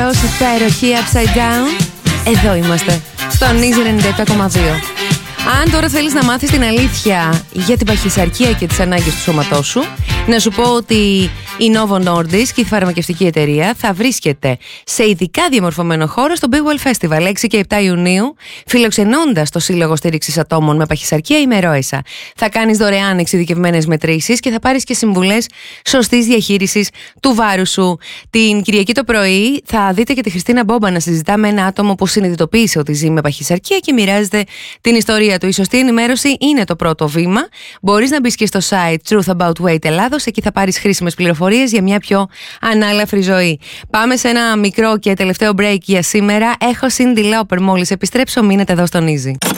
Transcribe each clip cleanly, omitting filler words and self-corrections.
Λάρος, υπέροχη Upside Down. Εδώ είμαστε, στον Easy 97,2. Αν τώρα θέλεις να μάθεις την αλήθεια για την παχυσαρκία και τις ανάγκες του σώματός σου, να σου πω ότι η Novo Nordisk, η φαρμακευτική εταιρεία, θα βρίσκεται σε ειδικά διαμορφωμένο χώρο στο Big Well Festival 6 και 7 Ιουνίου, φιλοξενώντας το Σύλλογο Στήριξης Ατόμων με Παχυσαρκία ημερόεσα. Θα κάνεις δωρεάν εξειδικευμένες μετρήσεις και θα πάρεις και συμβουλές σωστής διαχείρισης του βάρους σου. Την Κυριακή το πρωί θα δείτε και τη Χριστίνα Μπόμπα να συζητά με ένα άτομο που συνειδητοποίησε ότι ζει με παχυσαρκία και μοιράζεται την ιστορία του. Η σωστή ενημέρωση είναι το πρώτο βήμα. Μπορείς να μπεις και στο site Truth About Weight Ελλάδος, εκεί θα πάρεις χρήσιμες πληροφορίες για μια πιο ανάλαφρη ζωή. Πάμε σε ένα μικρό και τελευταίο break για σήμερα. Έχω Cindy Lauper, μόλις επιστρέψω, μείνετε εδώ στον Easy.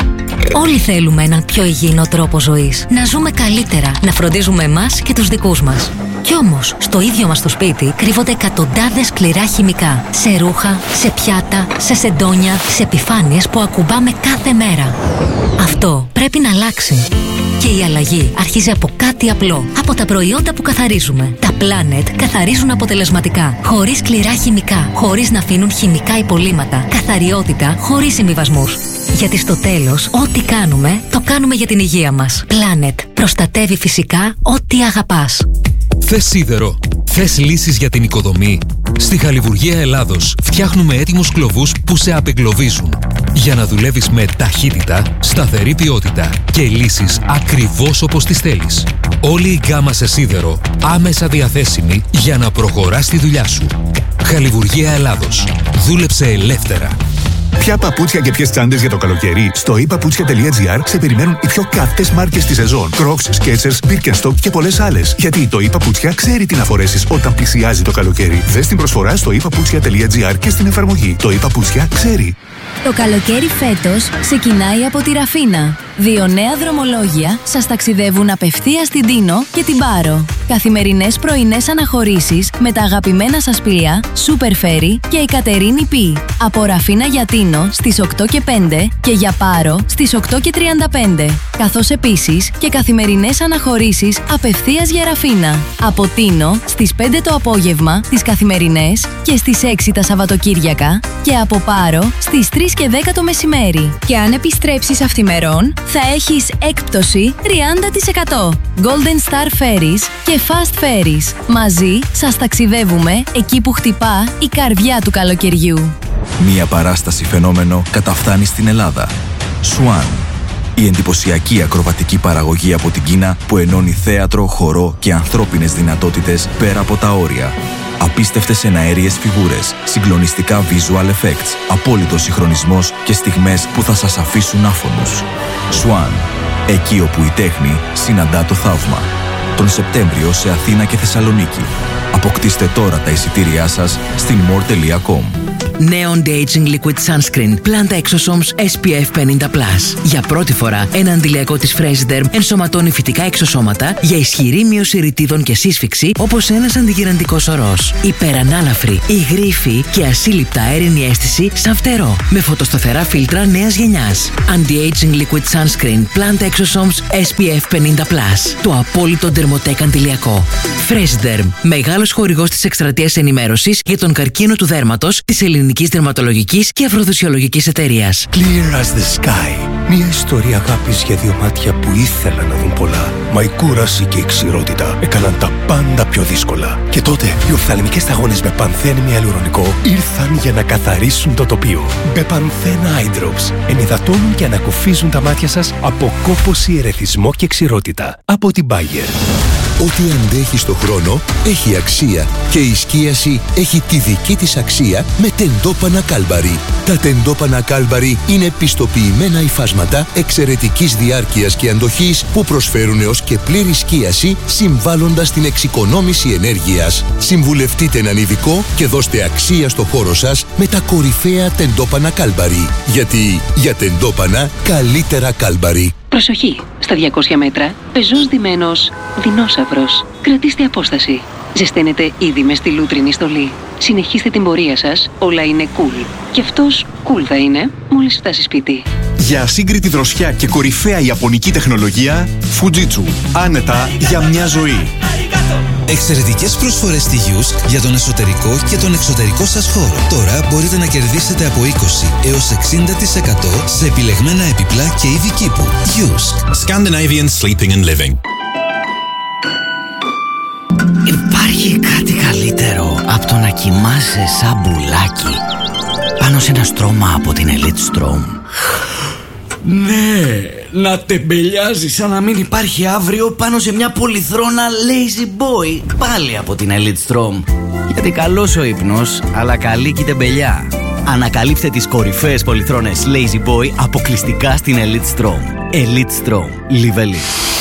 Όλοι θέλουμε έναν πιο υγιεινό τρόπο ζωής. Να ζούμε καλύτερα, να φροντίζουμε εμάς και τους δικούς μας. Κι όμως, στο ίδιο μας το σπίτι κρύβονται εκατοντάδες σκληρά χημικά. Σε ρούχα, σε πιάτα, σε σεντόνια, σε επιφάνειες που ακουμπάμε κάθε μέρα. Αυτό πρέπει να αλλάξει. Και η αλλαγή αρχίζει από κάτι απλό. Από τα προϊόντα που καθαρίζουμε. Τα Planet καθαρίζουν αποτελεσματικά. Χωρίς σκληρά χημικά. Χωρίς να αφήνουν χημικά υπολείμματα. Καθαριότητα χωρίς συμβιβασμούς. Γιατί στο τέλος, ό,τι κάνουμε, το κάνουμε για την υγεία μας. Planet. Προστατεύει φυσικά ό,τι αγαπάς. Θες σίδερο? Θες λύσεις για την οικοδομή? Στη Χαλιβουργία Ελλάδος φτιάχνουμε έτοιμους κλωβούς που σε απεγκλωβίζουν. Για να δουλεύεις με ταχύτητα, σταθερή ποιότητα και λύσεις ακριβώς όπως τις θέλεις. Όλη η γκάμα σε σίδερο άμεσα διαθέσιμη για να προχωράς τη δουλειά σου. Χαλιβουργία Ελλάδος. Δούλεψε ελεύθερα. Ποια παπούτσια και ποιες τσάντες για το καλοκαίρι? Στο ePaputsια.gr σε περιμένουν οι πιο καυτές μάρκες της σεζόν. Crocs, Skechers, Birkenstock και πολλές άλλες. Γιατί το ePaputsια ξέρει τι να φορέσεις όταν πλησιάζει το καλοκαίρι. Δες την προσφορά στο ePaputsια.gr και στην εφαρμογή. Το ePaputsια ξέρει. Το καλοκαίρι φέτος ξεκινάει από τη Ραφίνα. 2 νέα δρομολόγια σας ταξιδεύουν απευθείας στην Τίνο και την Πάρο. Καθημερινές πρωινές αναχωρήσεις με τα αγαπημένα σας πλοία Super Ferry και η Κατερίνη Π. Από Ραφίνα για Τίνο στις 8 και 5 και για Πάρο στις 8 και 35. Καθώς επίσης και καθημερινές αναχωρήσεις απευθείας για Ραφίνα. Από Τίνο στις 5 το απόγευμα τις καθημερινές και στις 6 τα Σαββατοκύριακα και από Πάρο στις 3 και 10 το μεσημέρι. Και αν επιστρέψεις αυθημερών, θα έχεις έκπτωση 30%. Golden Star Ferries και Fast Ferries. Μαζί σας ταξιδεύουμε εκεί που χτυπά η καρδιά του καλοκαιριού. Μία παράσταση φαινόμενο καταφθάνει στην Ελλάδα. Swan. Η εντυπωσιακή ακροβατική παραγωγή από την Κίνα που ενώνει θέατρο, χορό και ανθρώπινες δυνατότητες πέρα από τα όρια. Απίστευτες εναέριες φιγούρες, συγκλονιστικά visual effects, απόλυτος συγχρονισμός και στιγμές που θα σας αφήσουν άφωνους. Swan. Εκεί όπου η τέχνη συναντά το θαύμα. Τον Σεπτέμβριο σε Αθήνα και Θεσσαλονίκη. Αποκτήστε τώρα τα εισιτήριά σας στην more.com. Νέο Anti-Aging Liquid Sunscreen Planta Exosomes SPF 50+. Για πρώτη φορά, ένα αντιλιακό της Fresiderm ενσωματώνει φυτικά εξωσώματα για ισχυρή μείωση ρητίδων και σύσφυξη όπως ένας αντιγυραντικός ορός. Υπερανάλαφρη, υγρήφη και ασύλληπτα αέρινη αίσθηση σαν φτερό. Με φωτοσταθερά φίλτρα νέας γενιάς. Anti-Aging Liquid Sunscreen Planta Exosomes SPF 50+. Το απόλυτο ντερμοτέκ αντιλιακό. Fresiderm. Μεγάλος χορηγός της εκστρατείας ενημέρωσης για τον καρκίνο του δέρματος της Ελληνικής Δερματολογικής και Αφροδισιολογικής Εταιρείας. Clear as the sky. Μια ιστορία αγάπης για 2 μάτια που ήθελαν να δουν πολλά. Μα η κούραση και η ξηρότητα έκαναν τα πάντα πιο δύσκολα. Και τότε οι οφθαλμικές σταγόνες με πανθένη ιαλουρονικό ήρθαν για να καθαρίσουν το τοπίο. Μπεπανθέν Eye Drops ενυδατώνουν και ανακουφίζουν τα μάτια σας από κόπωση, ερεθισμό και ξηρότητα. Από την Bayer. Ό,τι αντέχει στο χρόνο έχει αξία και η σκίαση έχει τη δική της αξία με τεντόπανα Κάλμπαρι. Τα τεντόπανα Κάλμπαρι είναι πιστοποιημένα υφάσματα εξαιρετικής διάρκειας και αντοχής που προσφέρουν έως και πλήρη σκίαση συμβάλλοντας στην εξοικονόμηση ενέργειας. Συμβουλευτείτε έναν ειδικό και δώστε αξία στο χώρο σας με τα κορυφαία τεντόπανα Κάλμπαρι. Γιατί για τεντόπανα καλύτερα Κάλμπαρι. Προσοχή! Στα 200 μέτρα, πεζός ντυμένος δεινόσαυρος. Κρατήστε απόσταση. Ζεσταίνετε ήδη μες στη λούτρινη στολή. Συνεχίστε την πορεία σας, όλα είναι cool. Και αυτός cool θα είναι μόλις φτάσει σπίτι. Για ασύγκριτη δροσιά και κορυφαία ιαπωνική τεχνολογία, Fujitsu. Άνετα για μια ζωή. Εξαιρετικές προσφορές στη Yusk για τον εσωτερικό και τον εξωτερικό σας χώρο. Τώρα μπορείτε να κερδίσετε από 20 έως 60% σε επιλεγμένα επιπλά και είδη κήπου. Yusk. Scandinavian Sleeping and Living. Υπάρχει κάτι καλύτερο από το να κοιμάσαι σαν μπουλάκι πάνω σε ένα στρώμα από την Elite Strom. Ναι, να τεμπελιάζει σαν να μην υπάρχει αύριο πάνω σε μια πολυθρόνα Lazy Boy, πάλι από την Elite Strom. Γιατί καλός ο ύπνος, αλλά καλή και η τεμπελιά. Ανακαλύψτε τις κορυφαίες πολυθρόνες Lazy Boy αποκλειστικά στην Elite Strom. Elite Strom. Live Elite.